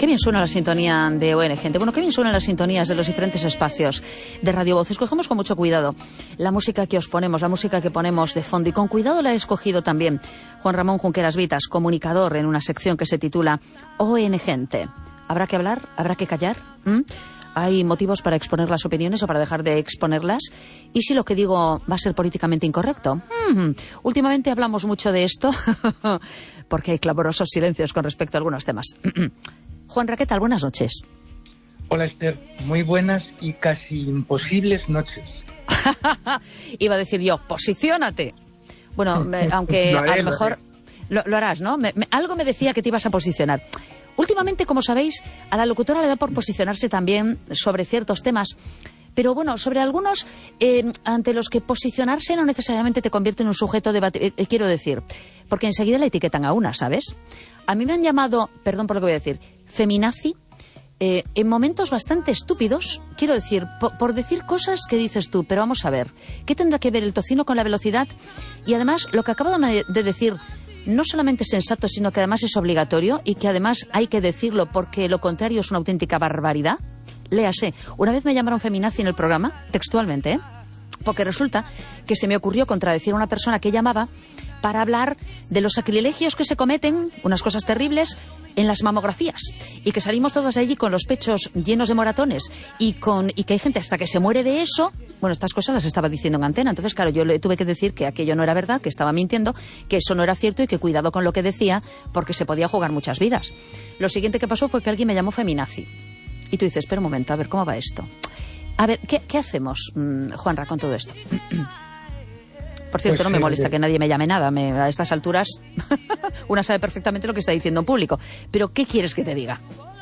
bien suena la sintonía de ON, gente. Bueno, qué bien suenan las sintonías de los diferentes espacios de Radio Voz. Escogemos con mucho cuidado la música que os ponemos, la música que ponemos de fondo. Y con cuidado la he escogido también Juan Ramón Junqueras Vitas, comunicador en una sección que se titula ON, gente. ¿Habrá que hablar? ¿Habrá que callar? ¿Hay motivos para exponer las opiniones o para dejar de exponerlas? ¿Y si lo que digo va a ser políticamente incorrecto? Últimamente hablamos mucho de esto porque hay clamorosos silencios con respecto a algunos temas. Juan Raqueta, buenas noches. Hola Esther, muy buenas y casi imposibles noches. Iba a decir yo, posiciónate. Bueno, aunque a lo mejor lo harás, ¿no? Algo me decía que te ibas a posicionar. Últimamente, como sabéis, a la locutora le da por posicionarse también sobre ciertos temas, pero bueno, sobre algunos ante los que posicionarse no necesariamente te convierte en un sujeto de debate, quiero decir, porque enseguida la etiquetan a una, ¿sabes? A mí me han llamado, perdón por lo que voy a decir, feminazi, en momentos bastante estúpidos, quiero decir, por decir cosas que dices tú, pero vamos a ver, ¿qué tendrá que ver el tocino con la velocidad? Y además, lo que acabo de decir no solamente es sensato, sino que además es obligatorio y que además hay que decirlo porque lo contrario es una auténtica barbaridad. Léase, una vez me llamaron feminazi en el programa, textualmente, porque resulta que se me ocurrió contradecir a una persona que llamaba para hablar de los sacrilegios que se cometen, unas cosas terribles, en las mamografías, y que salimos todos de allí con los pechos llenos de moratones y que hay gente hasta que se muere de eso. Bueno, estas cosas las estaba diciendo en antena, entonces claro, yo le tuve que decir que aquello no era verdad, que estaba mintiendo, que eso no era cierto y que cuidado con lo que decía porque se podía jugar muchas vidas. Lo siguiente que pasó fue que alguien me llamó feminazi. Y tú dices, espera un momento, a ver, ¿cómo va esto? A ver, ¿qué hacemos, Juanra, con todo esto? Por cierto, no me molesta que nadie me llame nada. A estas alturas una sabe perfectamente lo que está diciendo en público. Pero, ¿qué quieres que te diga?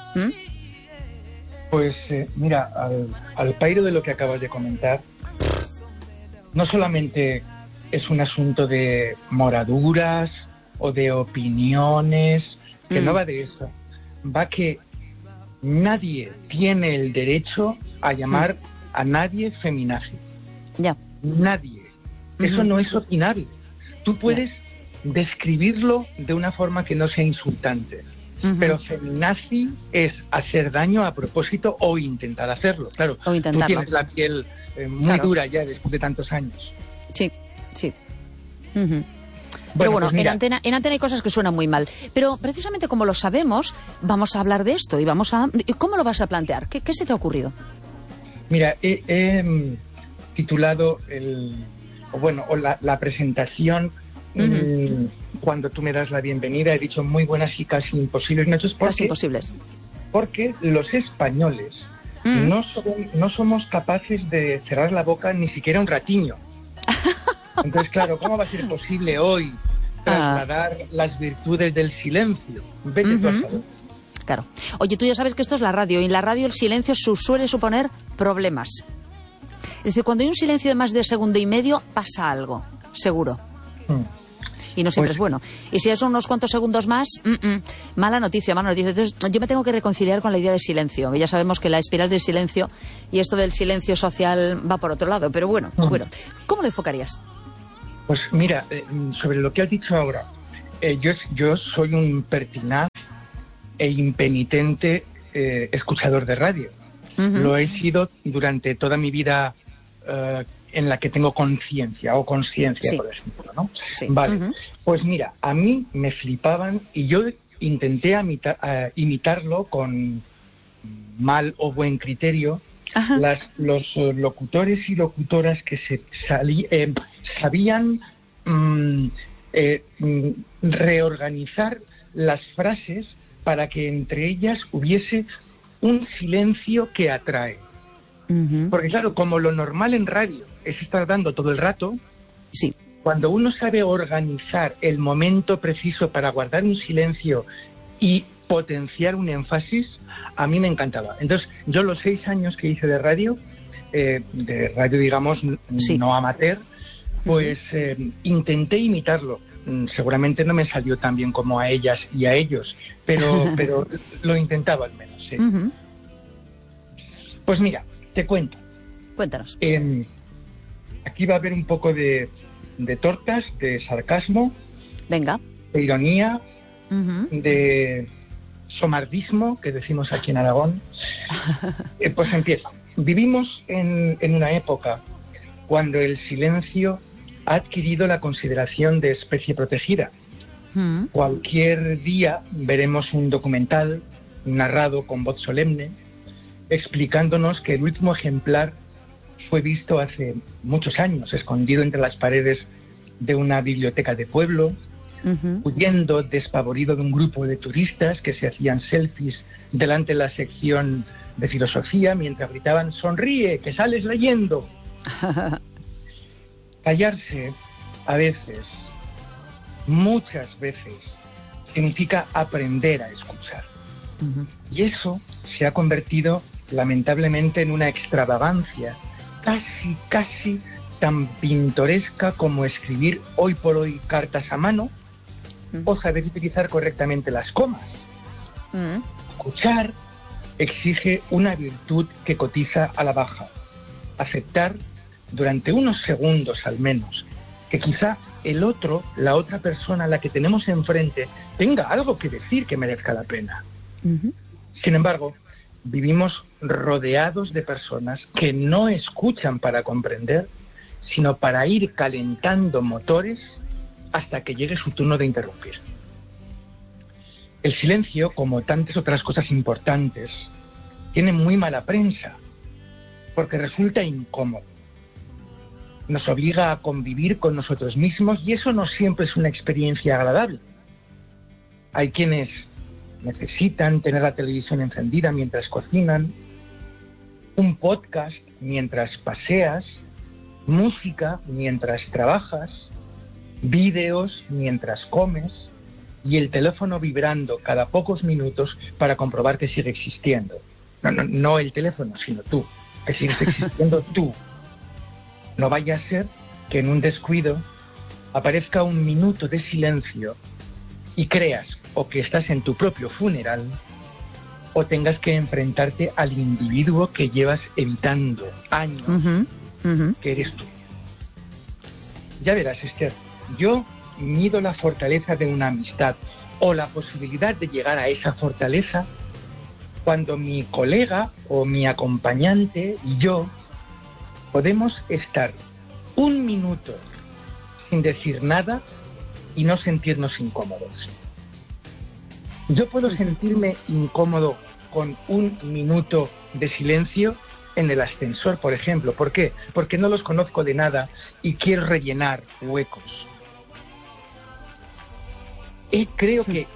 Pues mira, al pairo de lo que acabas de comentar, no solamente es un asunto de moraduras o de opiniones, que no va de eso. Va que nadie tiene el derecho a llamar a nadie feminazi. Ya. Nadie. Eso no es opinable. Tú puedes describirlo de una forma que no sea insultante, pero feminazi es hacer daño a propósito o intentar hacerlo. Claro, tú tienes la piel muy dura ya después de tantos años. Sí, sí. Pero bueno, pues en antena hay cosas que suenan muy mal. Pero precisamente como lo sabemos, vamos a hablar de esto y ¿cómo lo vas a plantear? ¿Qué se te ha ocurrido? Mira, he titulado la presentación, cuando tú me das la bienvenida, he dicho muy buenas y casi imposibles noches. Casi imposibles. Porque los españoles no somos capaces de cerrar la boca ni siquiera un ratiño. Entonces, claro, ¿cómo va a ser posible hoy trasladar las virtudes del silencio? Vete tú a saber. Claro. Oye, tú ya sabes que esto es la radio, y en la radio el silencio suele suponer problemas. Es decir, cuando hay un silencio de más de segundo y medio, pasa algo, seguro. Y no siempre es bueno. Y si son unos cuantos segundos más, mala noticia. Entonces, yo me tengo que reconciliar con la idea de silencio. Ya sabemos que la espiral del silencio y esto del silencio social va por otro lado. Pero bueno, ¿cómo lo enfocarías? Pues mira, sobre lo que has dicho ahora, yo soy un pertinaz e impenitente escuchador de radio. Lo he sido durante toda mi vida en la que tengo conciencia, por ejemplo, ¿no? Sí. Vale, pues mira, a mí me flipaban y yo intenté imitarlo con mal o buen criterio. Los locutores y locutoras que sabían reorganizar las frases para que entre ellas hubiese un silencio que atrae. Porque claro, como lo normal en radio es estar dando todo el rato, sí. Cuando uno sabe organizar el momento preciso para guardar un silencio y potenciar un énfasis, a mí me encantaba. Entonces, yo los 6 años que hice de radio digamos, no amateur, pues intenté imitarlo. Seguramente no me salió tan bien como a ellas y a ellos, pero lo intentaba al menos, sí. Pues mira, te cuento. Cuéntanos. Aquí va a haber un poco de tortas, de sarcasmo. Venga. De ironía, de somardismo, que decimos aquí en Aragón, pues empiezo. Vivimos en una época cuando el silencio ha adquirido la consideración de especie protegida. Cualquier día veremos un documental narrado con voz solemne, explicándonos que el último ejemplar fue visto hace muchos años, escondido entre las paredes de una biblioteca de pueblo, huyendo despavorido de un grupo de turistas que se hacían selfies delante de la sección de filosofía mientras gritaban: «¡Sonríe, que sales leyendo!». Callarse, a veces, muchas veces, significa aprender a escuchar. Y eso se ha convertido, lamentablemente, en una extravagancia casi tan pintoresca como escribir hoy por hoy cartas a mano o saber utilizar correctamente las comas. Escuchar exige una virtud que cotiza a la baja: aceptar durante unos segundos al menos que quizá el otro, la otra persona a la que tenemos enfrente, tenga algo que decir que merezca la pena. Sin embargo, vivimos rodeados de personas que no escuchan para comprender, sino para ir calentando motores hasta que llegue su turno de interrumpir. El silencio, como tantas otras cosas importantes, tiene muy mala prensa, porque resulta incómodo. Nos obliga a convivir con nosotros mismos y eso no siempre es una experiencia agradable. Hay quienes necesitan tener la televisión encendida mientras cocinan, un podcast mientras paseas, música mientras trabajas, vídeos mientras comes y el teléfono vibrando cada pocos minutos para comprobar que sigue existiendo. No el teléfono, sino tú, que sigues existiendo tú. No vaya a ser que en un descuido aparezca un minuto de silencio y creas o que estás en tu propio funeral o tengas que enfrentarte al individuo que llevas evitando años, que eres tú. Ya verás, Esther, yo mido la fortaleza de una amistad o la posibilidad de llegar a esa fortaleza cuando mi colega o mi acompañante y yo podemos estar un minuto sin decir nada y no sentirnos incómodos. Yo puedo sentirme incómodo con un minuto de silencio en el ascensor, por ejemplo. ¿Por qué? Porque no los conozco de nada y quiero rellenar huecos. Creo que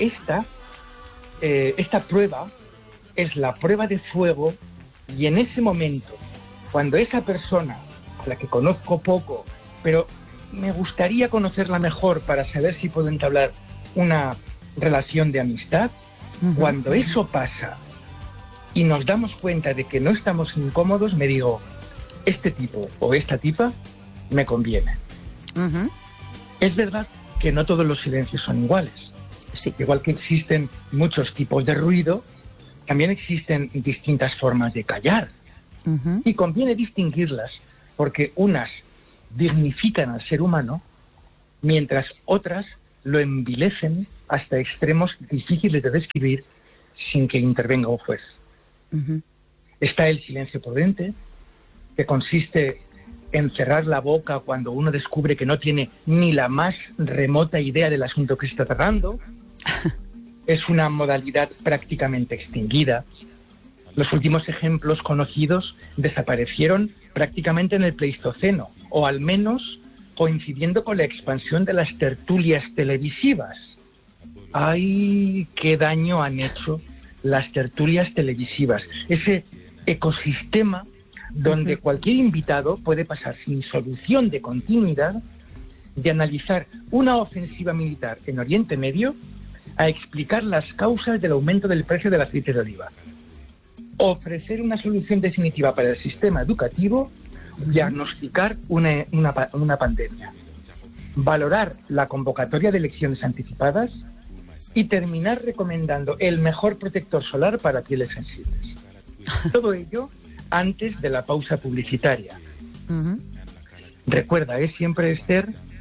esta prueba es la prueba de fuego y en ese momento, cuando esa persona, a la que conozco poco, pero me gustaría conocerla mejor para saber si puedo entablar una relación de amistad, cuando eso pasa y nos damos cuenta de que no estamos incómodos, me digo, este tipo o esta tipa me conviene. Es verdad que no todos los silencios son iguales. Sí. Igual que existen muchos tipos de ruido, también existen distintas formas de callar. Y conviene distinguirlas, porque unas dignifican al ser humano, mientras otras lo envilecen hasta extremos difíciles de describir sin que intervenga un juez. Está el silencio prudente, que consiste en cerrar la boca cuando uno descubre que no tiene ni la más remota idea del asunto que se está tratando. Es una modalidad prácticamente extinguida. Los últimos ejemplos conocidos desaparecieron prácticamente en el Pleistoceno, o al menos coincidiendo con la expansión de las tertulias televisivas. ¡Ay, qué daño han hecho las tertulias televisivas! Ese ecosistema donde cualquier invitado puede pasar sin solución de continuidad de analizar una ofensiva militar en Oriente Medio a explicar las causas del aumento del precio del aceite de oliva, ofrecer una solución definitiva para el sistema educativo, diagnosticar una pandemia, valorar la convocatoria de elecciones anticipadas y terminar recomendando el mejor protector solar para pieles sensibles. Todo ello antes de la pausa publicitaria. Recuerda, es siempre, Esther,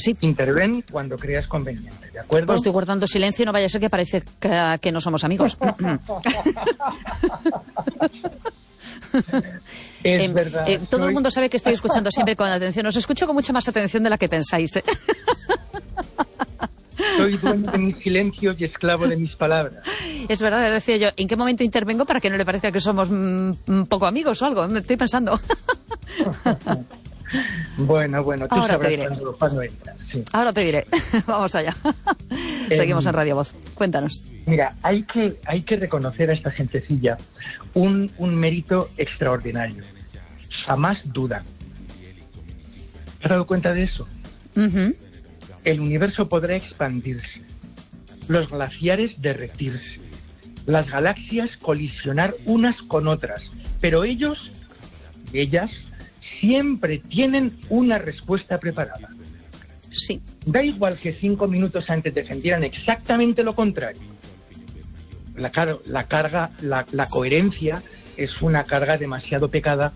Sí. Interven cuando creas conveniente, ¿de acuerdo? Pues estoy guardando silencio y no vaya a ser que parece que no somos amigos. Es verdad. Todo el mundo sabe que estoy escuchando siempre con atención. Os escucho con mucha más atención de la que pensáis, ¿eh? Soy dueño de mis silencios y esclavo de mis palabras. Es verdad, decía yo, ¿en qué momento intervengo para que no le parezca que somos poco amigos o algo? Me estoy pensando. Bueno, tú ahora sabrás te diré. cuando entras. Sí. Ahora te diré. Vamos allá. Seguimos en Radio Voz. Cuéntanos. Mira, hay que reconocer a esta gentecilla un mérito extraordinario. Jamás dudan. ¿Te has dado cuenta de eso? Uh-huh. El universo podrá expandirse, los glaciares derretirse, las galaxias colisionar unas con otras, pero ellos y ellas siempre tienen una respuesta preparada. Sí. Da igual que 5 minutos antes defendieran exactamente lo contrario. La coherencia es una carga demasiado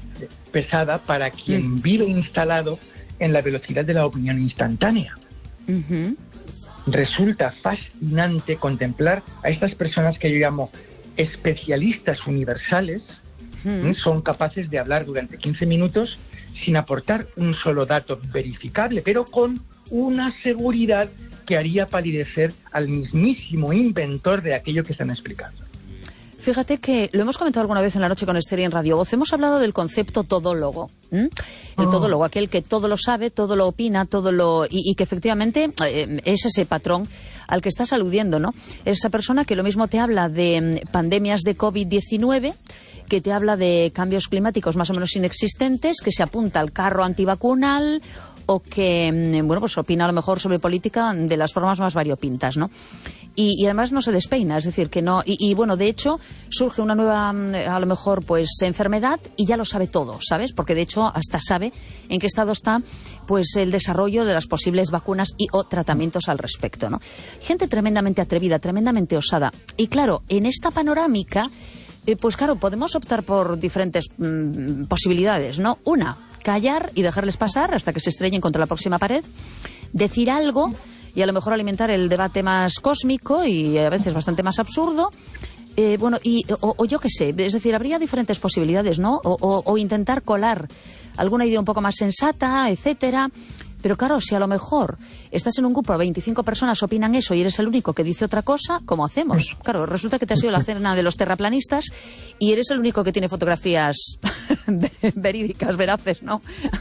pesada para quien vive instalado en la velocidad de la opinión instantánea. Uh-huh. Resulta fascinante contemplar a estas personas que yo llamo especialistas universales. Son capaces de hablar durante 15 minutos sin aportar un solo dato verificable, pero con una seguridad que haría palidecer al mismísimo inventor de aquello que están explicando. Fíjate que lo hemos comentado alguna vez en la noche con Esther y en Radio Voz. Hemos hablado del concepto todólogo. El todólogo, aquel que todo lo sabe, todo lo opina, y que efectivamente es ese patrón al que estás aludiendo, ¿no? Es esa persona que lo mismo te habla de pandemias de COVID-19, que te habla de cambios climáticos más o menos inexistentes, que se apunta al carro antivacunal o que, bueno, pues opina a lo mejor sobre política de las formas más variopintas, ¿no? Y además no se despeina, es decir, que no... Y bueno, de hecho, surge una nueva, a lo mejor, pues, enfermedad y ya lo sabe todo, ¿sabes? Porque de hecho hasta sabe en qué estado está, pues, el desarrollo de las posibles vacunas y o tratamientos al respecto, ¿no? Gente tremendamente atrevida, tremendamente osada. Y claro, en esta panorámica, pues claro, podemos optar por diferentes posibilidades, ¿no? Una, callar y dejarles pasar hasta que se estrellen contra la próxima pared, decir algo y a lo mejor alimentar el debate más cósmico y a veces bastante más absurdo. Bueno, o yo qué sé, es decir, habría diferentes posibilidades, ¿no? O intentar colar alguna idea un poco más sensata, etcétera. Pero claro, si a lo mejor estás en un grupo de 25 personas opinan eso y eres el único que dice otra cosa, ¿cómo hacemos? Claro, resulta que te has ido a la cena de los terraplanistas y eres el único que tiene fotografías verídicas, veraces, ¿no?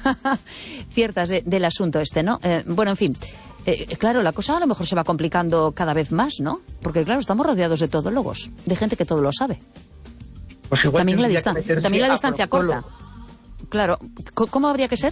Ciertas del asunto este, ¿no? Bueno, en fin. Claro, la cosa a lo mejor se va complicando cada vez más, ¿no? Porque claro, estamos rodeados de todólogos, de gente que todo lo sabe. Pues igual también la distancia corta. Claro, ¿cómo habría que ser?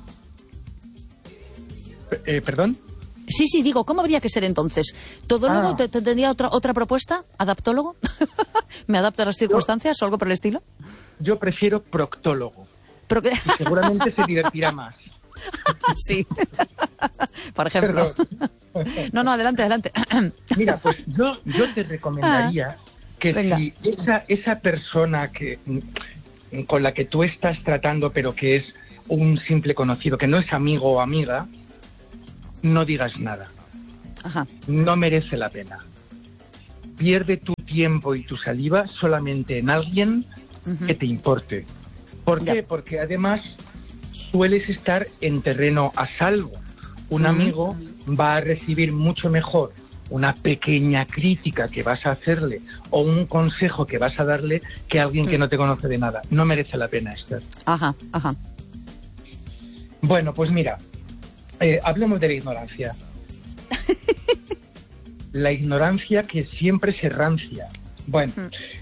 ¿Perdón? Sí, digo, ¿cómo habría que ser entonces? ¿Todólogo? ¿Tendría otra propuesta? ¿Adaptólogo? ¿Me adapto a las circunstancias o algo por el estilo? Yo prefiero proctólogo. Y seguramente se divertirá más. Sí, por ejemplo. Perdón. No, adelante. Mira, pues yo te recomendaría que venga. Si esa persona con la que tú estás tratando, pero que es un simple conocido, que no es amigo o amiga, no digas nada. Ajá. No merece la pena. Pierde tu tiempo y tu saliva solamente en alguien que te importe. ¿Por qué? Porque además sueles estar en terreno a salvo. Un amigo va a recibir mucho mejor una pequeña crítica que vas a hacerle o un consejo que vas a darle que alguien que no te conoce de nada. No merece la pena, Esther. Ajá. Bueno, pues mira, hablemos de la ignorancia. La ignorancia que siempre se rancia. Bueno,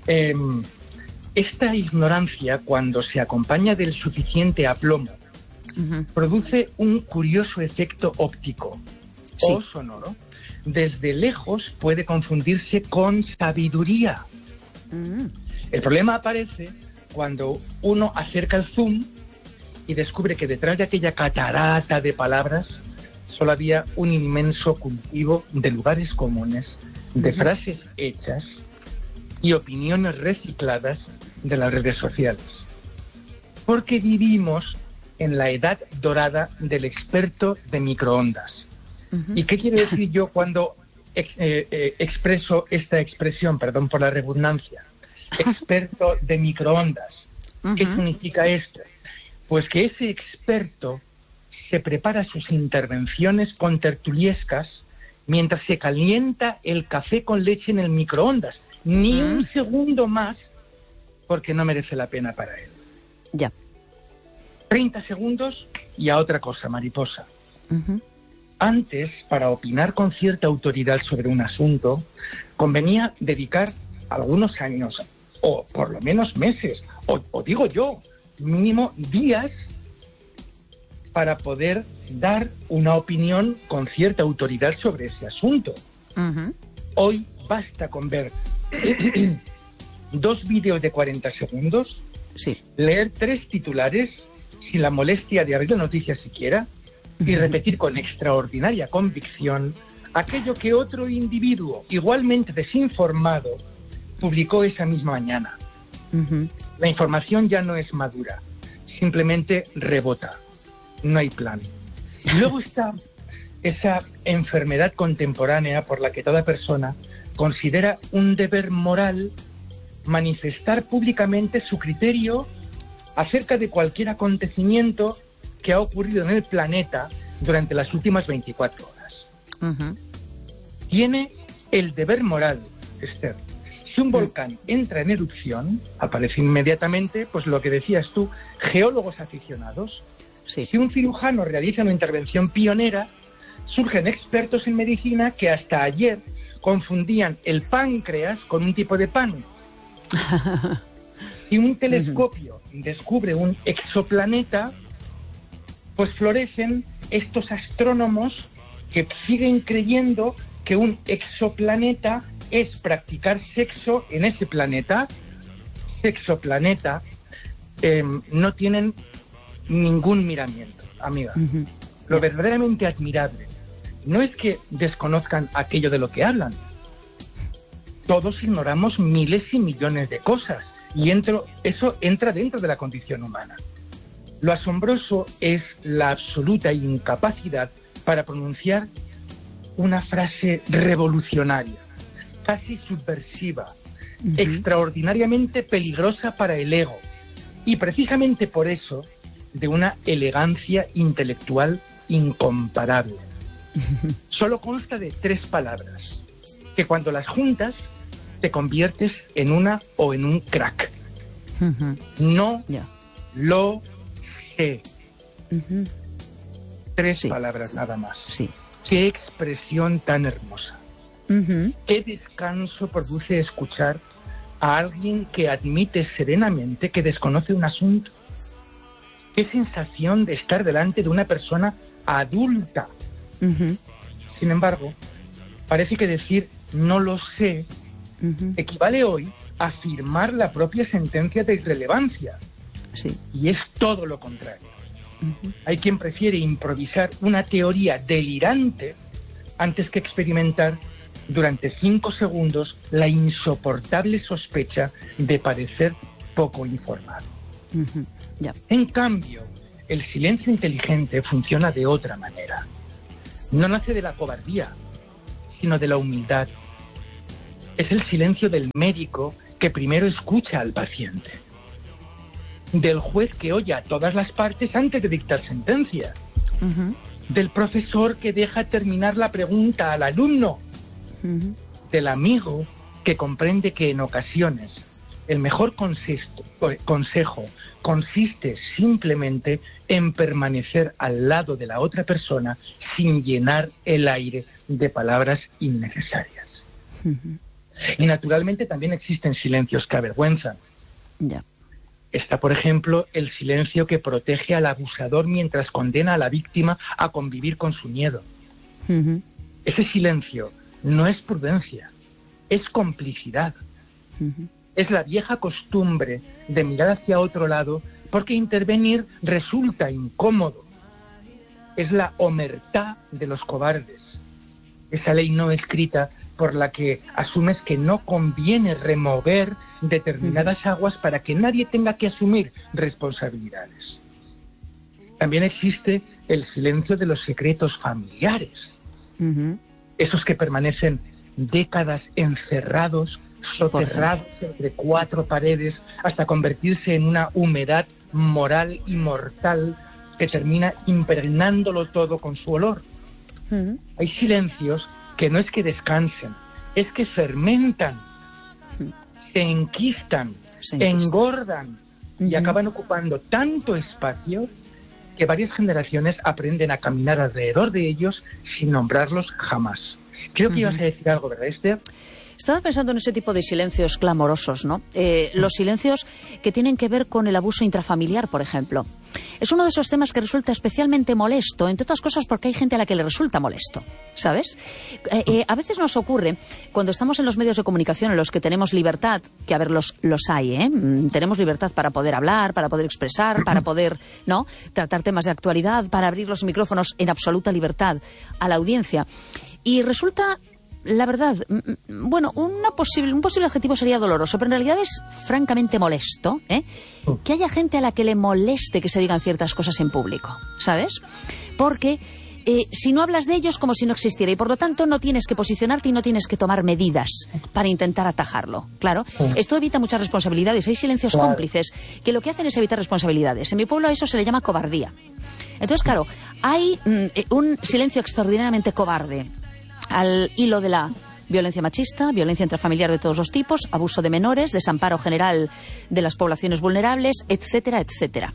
esta ignorancia, cuando se acompaña del suficiente aplomo, produce un curioso efecto óptico o sonoro. Desde lejos puede confundirse con sabiduría. El problema aparece cuando uno acerca el zoom y descubre que detrás de aquella catarata de palabras solo había un inmenso cultivo de lugares comunes, de frases hechas y opiniones recicladas de las redes sociales. Porque vivimos en la edad dorada del experto de microondas. ¿Y qué quiero decir yo cuando expreso esta expresión, perdón por la redundancia, experto de microondas? ¿Qué significa esto? Pues que ese experto se prepara sus intervenciones contertuliescas mientras se calienta el café con leche en el microondas. Ni un segundo más, porque no merece la pena para él. Ya. 30 segundos y a otra cosa, mariposa. Antes, para opinar con cierta autoridad sobre un asunto, convenía dedicar algunos años, o por lo menos meses, o digo yo, mínimo días, para poder dar una opinión con cierta autoridad sobre ese asunto. Hoy basta con ver 2 vídeos de 40 segundos, leer 3 titulares, sin la molestia de abrir la noticia siquiera, y repetir con extraordinaria convicción aquello que otro individuo igualmente desinformado publicó esa misma mañana. La información ya no es madura, simplemente rebota, no hay plan. Y luego está esa enfermedad contemporánea por la que toda persona considera un deber moral manifestar públicamente su criterio acerca de cualquier acontecimiento que ha ocurrido en el planeta durante las últimas 24 horas. Tiene el deber moral, Esther. Si un volcán entra en erupción, aparece inmediatamente, pues lo que decías tú, geólogos aficionados. Si un cirujano realiza una intervención pionera, surgen expertos en medicina que hasta ayer confundían el páncreas con un tipo de pan. Si un telescopio descubre un exoplaneta, pues florecen estos astrónomos que siguen creyendo que un exoplaneta es practicar sexo en ese planeta. Sexoplaneta. No tienen ningún miramiento, amiga. Lo verdaderamente admirable no es que desconozcan aquello de lo que hablan. Todos ignoramos miles y millones de cosas y eso entra dentro de la condición humana. Lo asombroso es la absoluta incapacidad para pronunciar una frase revolucionaria, casi subversiva, extraordinariamente peligrosa para el ego, y precisamente por eso de una elegancia intelectual incomparable. Solo consta de 3 palabras, que cuando las juntas te conviertes en una o en un crack. No lo sé. 3 palabras nada más. Qué expresión tan hermosa. Qué descanso produce escuchar a alguien que admite serenamente que desconoce un asunto. Qué sensación de estar delante de una persona adulta. Sin embargo, parece que decir no lo sé equivale hoy a afirmar la propia sentencia de irrelevancia. Y es todo lo contrario. Hay quien prefiere improvisar una teoría delirante antes que experimentar durante 5 segundos la insoportable sospecha de parecer poco informado. En cambio, el silencio inteligente funciona de otra manera. No nace de la cobardía, sino de la humildad. Es el silencio del médico que primero escucha al paciente, del juez que oye a todas las partes antes de dictar sentencia, del profesor que deja terminar la pregunta al alumno, del amigo que comprende que en ocasiones el mejor consejo consiste simplemente en permanecer al lado de la otra persona sin llenar el aire de palabras innecesarias. Y naturalmente también existen silencios que avergüenzan. Está, por ejemplo, el silencio que protege al abusador mientras condena a la víctima a convivir con su miedo. Ese silencio no es prudencia, es complicidad. Es la vieja costumbre de mirar hacia otro lado porque intervenir resulta incómodo. Es la omertá de los cobardes. Esa ley no escrita por la que asumes que no conviene remover determinadas aguas para que nadie tenga que asumir responsabilidades. También existe el silencio de los secretos familiares. Esos que permanecen décadas encerrados, soterrados entre cuatro paredes, hasta convertirse en una humedad moral y mortal que termina impregnándolo todo con su olor. Hay silencios que no es que descansen, es que fermentan, se enquistan, engordan y acaban ocupando tanto espacio que varias generaciones aprenden a caminar alrededor de ellos sin nombrarlos jamás. Creo que ibas a decir algo, ¿verdad, Esther? Estaba pensando en ese tipo de silencios clamorosos, ¿no? Los silencios que tienen que ver con el abuso intrafamiliar, por ejemplo. Es uno de esos temas que resulta especialmente molesto, entre otras cosas porque hay gente a la que le resulta molesto, ¿sabes? A veces nos ocurre, cuando estamos en los medios de comunicación en los que tenemos libertad, que a ver, los hay, ¿eh? Tenemos libertad para poder hablar, para poder expresar, para poder, ¿no?, tratar temas de actualidad, para abrir los micrófonos en absoluta libertad a la audiencia. Y resulta, la verdad, bueno, un posible adjetivo sería doloroso, pero en realidad es francamente molesto, que haya gente a la que le moleste que se digan ciertas cosas en público, ¿sabes? Porque si no hablas de ellos, como si no existiera, y por lo tanto no tienes que posicionarte y no tienes que tomar medidas para intentar atajarlo. Claro, esto evita muchas responsabilidades. Hay silencios cómplices que lo que hacen es evitar responsabilidades. En mi pueblo a eso se le llama cobardía. Entonces, claro, hay un silencio extraordinariamente cobarde al hilo de la violencia machista, violencia intrafamiliar de todos los tipos, abuso de menores, desamparo general de las poblaciones vulnerables, etcétera, etcétera.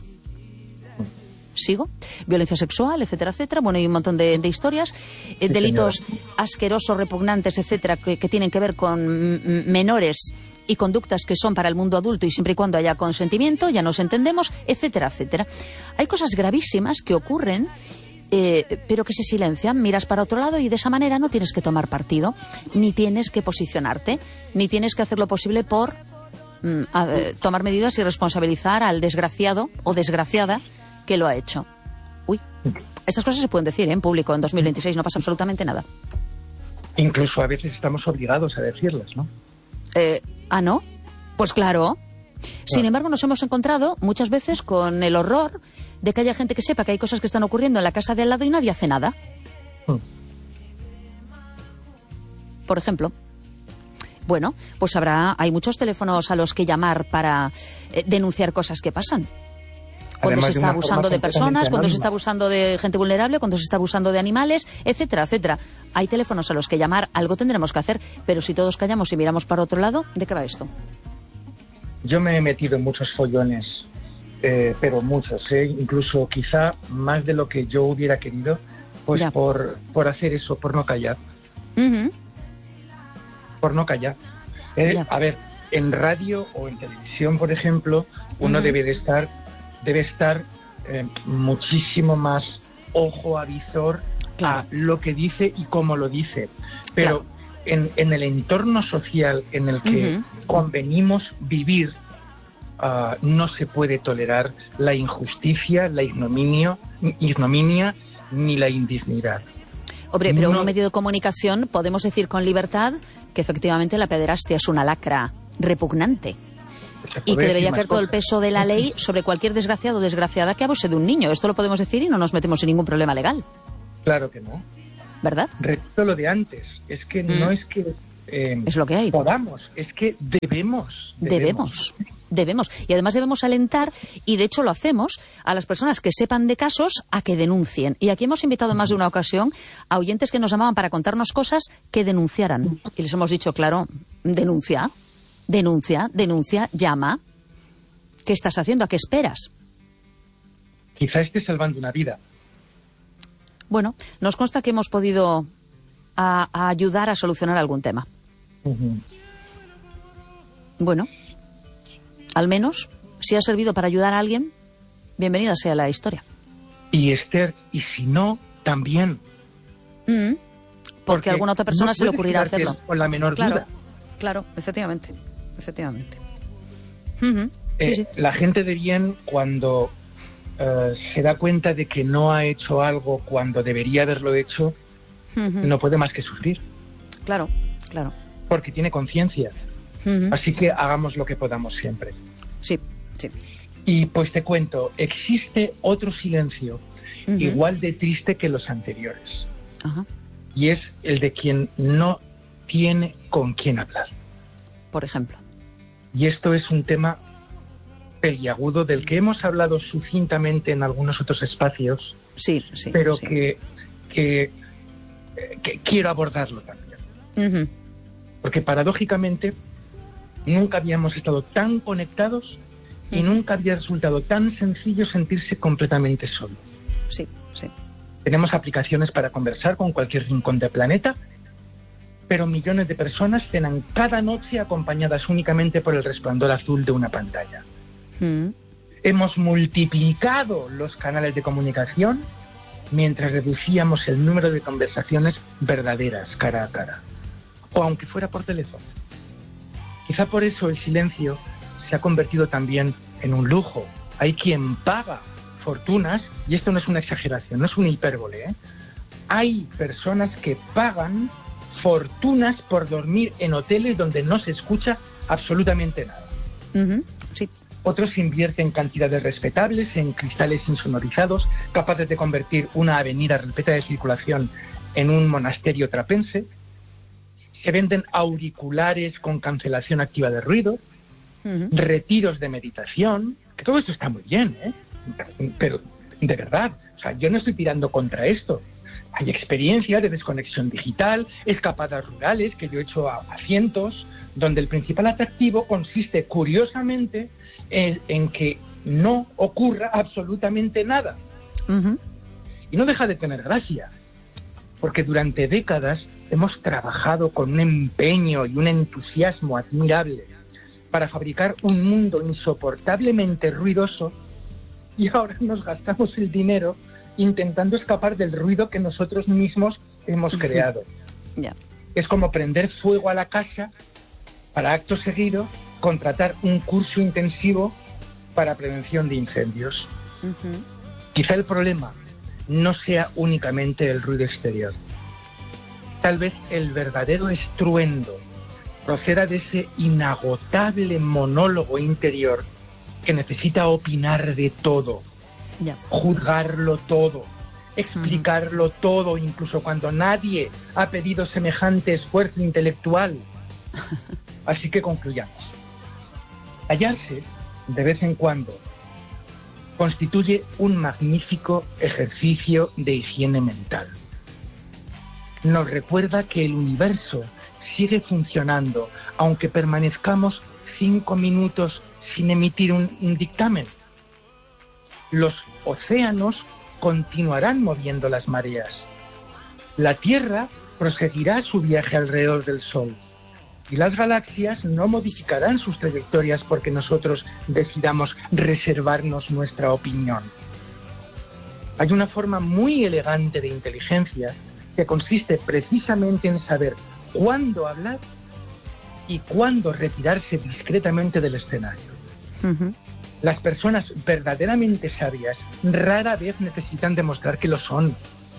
¿Sigo? Violencia sexual, etcétera, etcétera. Bueno, hay un montón de historias. Delitos asquerosos, repugnantes, etcétera, que tienen que ver con menores y conductas que son para el mundo adulto y siempre y cuando haya consentimiento, ya nos entendemos, etcétera, etcétera. Hay cosas gravísimas que ocurren, pero que se silencian. Miras para otro lado y de esa manera no tienes que tomar partido, ni tienes que posicionarte, ni tienes que hacer lo posible por tomar medidas y responsabilizar al desgraciado o desgraciada que lo ha hecho. Uy, estas cosas se pueden decir en público en 2026, no pasa absolutamente nada. Incluso a veces estamos obligados a decirlas, ¿no? ¿No? Pues claro. Sin embargo, nos hemos encontrado muchas veces con el horror de que haya gente que sepa que hay cosas que están ocurriendo en la casa de al lado y nadie hace nada. Por ejemplo. Bueno, pues hay muchos teléfonos a los que llamar para denunciar cosas que pasan. Cuando se está abusando de personas, cuando se está abusando de gente vulnerable, cuando se está abusando de animales, etcétera, etcétera. Hay teléfonos a los que llamar, algo tendremos que hacer, pero si todos callamos y miramos para otro lado, ¿de qué va esto? Yo me he metido en muchos follones, pero muchos, incluso quizá más de lo que yo hubiera querido, pues por hacer eso, por no callar. Por no callar. A ver, en radio o en televisión, por ejemplo, uno debe estar muchísimo más ojo avizor a lo que dice y cómo lo dice. Pero en el entorno social en el que convenimos vivir, no se puede tolerar la injusticia, la ignominia ni la indignidad. Hombre, pero en un medio de comunicación podemos decir con libertad que efectivamente la pederastia es una lacra repugnante. Y que debería caer todo el peso de la ley sobre cualquier desgraciado o desgraciada que abuse de un niño. Esto lo podemos decir y no nos metemos en ningún problema legal. Claro que no. ¿Verdad? Repito lo de antes. Es que no es que es lo que hay. Podamos, es que debemos. Y además debemos alentar, y de hecho lo hacemos, a las personas que sepan de casos a que denuncien. Y aquí hemos invitado en más de una ocasión a oyentes que nos llamaban para contarnos cosas que denunciaran. Y les hemos dicho, claro, denuncia, llama. ¿Qué estás haciendo? ¿A qué esperas? Quizá estés salvando una vida. Bueno, nos consta que hemos podido a ayudar a solucionar algún tema. Bueno, al menos, si ha servido para ayudar a alguien, bienvenida sea la historia. Y Esther, y si no, también. Porque a alguna otra persona se le ocurrirá hacerlo. Con la menor duda. Claro, efectivamente. Sí. La gente de bien, cuando se da cuenta de que no ha hecho algo cuando debería haberlo hecho, no puede más que sufrir. Claro. Porque tiene conciencia. Así que hagamos lo que podamos siempre. Sí. Y pues te cuento, existe otro silencio igual de triste que los anteriores. y es el de quien no tiene con quién hablar. Por ejemplo. Y esto es un tema peliagudo del que hemos hablado sucintamente en algunos otros espacios, sí, pero sí. Que quiero abordarlo también. Porque paradójicamente nunca habíamos estado tan conectados y nunca había resultado tan sencillo sentirse completamente solo. Sí, sí. Tenemos aplicaciones para conversar con cualquier rincón del planeta, pero millones de personas cenan cada noche acompañadas únicamente por el resplandor azul de una pantalla. Hemos multiplicado los canales de comunicación mientras reducíamos el número de conversaciones verdaderas, cara a cara, o aunque fuera por teléfono. Quizá por eso el silencio se ha convertido también en un lujo. Hay quien paga fortunas, y esto no es una exageración, no es una hipérbole, ¿eh? Hay personas que pagan fortunas por dormir en hoteles donde no se escucha absolutamente nada. Sí. Otros invierten cantidades respetables en cristales insonorizados, capaces de convertir una avenida repleta de circulación en un monasterio trapense. Se venden auriculares con cancelación activa de ruido, retiros de meditación, que todo esto está muy bien, ¿eh? Pero de verdad, o sea, yo no estoy tirando contra esto. Hay experiencias de desconexión digital, escapadas rurales, que yo he hecho a cientos, donde el principal atractivo consiste, curiosamente, en que no ocurra absolutamente nada. Y no deja de tener gracia, porque durante décadas hemos trabajado con un empeño y un entusiasmo admirable para fabricar un mundo insoportablemente ruidoso, y ahora nos gastamos el dinero intentando escapar del ruido que nosotros mismos hemos creado. Es como prender fuego a la casa para, acto seguido, contratar un curso intensivo para prevención de incendios. Quizá el problema no sea únicamente el ruido exterior. Tal vez el verdadero estruendo proceda de ese inagotable monólogo interior que necesita opinar de todo, juzgarlo todo, explicarlo todo, incluso cuando nadie ha pedido semejante esfuerzo intelectual. Así que concluyamos. Callarse, de vez en cuando, constituye un magnífico ejercicio de higiene mental. Nos recuerda que el universo sigue funcionando, aunque permanezcamos 5 minutos sin emitir un dictamen. Los océanos continuarán moviendo las mareas. La Tierra proseguirá su viaje alrededor del Sol. Y las galaxias no modificarán sus trayectorias porque nosotros decidamos reservarnos nuestra opinión. Hay una forma muy elegante de inteligencia que consiste precisamente en saber cuándo hablar y cuándo retirarse discretamente del escenario. Las personas verdaderamente sabias rara vez necesitan demostrar que lo son.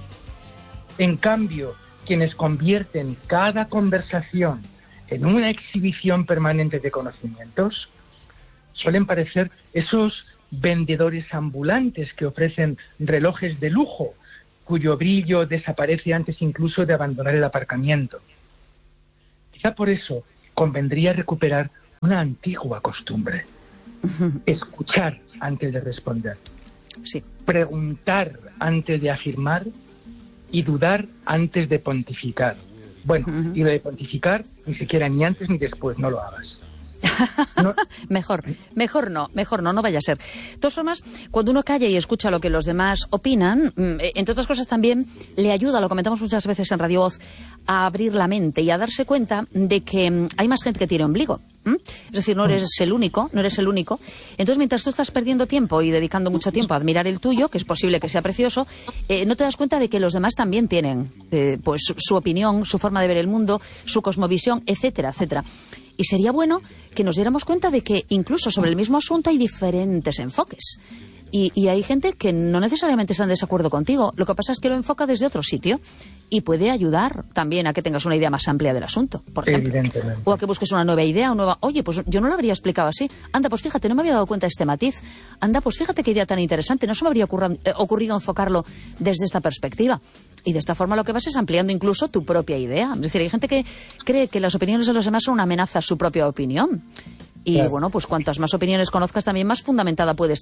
En cambio, quienes convierten cada conversación en una exhibición permanente de conocimientos suelen parecer esos vendedores ambulantes que ofrecen relojes de lujo, cuyo brillo desaparece antes incluso de abandonar el aparcamiento. Quizá por eso convendría recuperar una antigua costumbre. Escuchar antes de responder. Preguntar antes de afirmar y dudar antes de pontificar. Bueno, y lo de pontificar, ni siquiera ni antes ni después, no lo hagas. No. Mejor no vaya a ser. De todas formas, cuando uno calla y escucha lo que los demás opinan, entre otras cosas también le ayuda, lo comentamos muchas veces en Radio Voz, a abrir la mente y a darse cuenta de que hay más gente que tiene ombligo. Es decir, no eres el único. Entonces, mientras tú estás perdiendo tiempo y dedicando mucho tiempo a admirar el tuyo, que es posible que sea precioso, no te das cuenta de que los demás también tienen pues su opinión, su forma de ver el mundo, su cosmovisión, etcétera, etcétera. Y sería bueno que nos diéramos cuenta de que incluso sobre el mismo asunto hay diferentes enfoques. Y hay gente que no necesariamente está en desacuerdo contigo. Lo que pasa es que lo enfoca desde otro sitio y puede ayudar también a que tengas una idea más amplia del asunto, por ejemplo. Evidentemente. O a que busques una nueva idea, oye, pues yo no lo habría explicado así. Anda, pues fíjate, no me había dado cuenta de este matiz. Anda, pues fíjate qué idea tan interesante. No se me habría ocurrido enfocarlo desde esta perspectiva. Y de esta forma lo que vas es ampliando incluso tu propia idea. Es decir, hay gente que cree que las opiniones de los demás son una amenaza a su propia opinión. Y claro, bueno, pues cuantas más opiniones conozcas, también más fundamentada puede estar